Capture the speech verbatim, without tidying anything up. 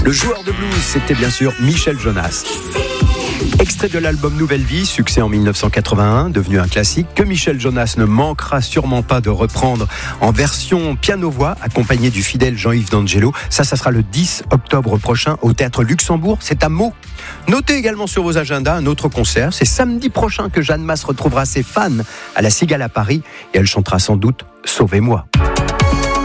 Le joueur de blues, c'était bien sûr Michel Jonas. Extrait de l'album Nouvelle Vie, succès en dix-neuf cent quatre-vingt-un, devenu un classique, que Michel Jonas ne manquera sûrement pas de reprendre en version piano-voix, accompagné du fidèle Jean-Yves D'Angelo. Ça, ça sera le dix octobre prochain au Théâtre Luxembourg, c'est à Meaux. Notez également sur vos agendas un autre concert, c'est samedi prochain que Jeanne Masse retrouvera ses fans à la Cigale à Paris et elle chantera sans doute « Sauvez-moi ».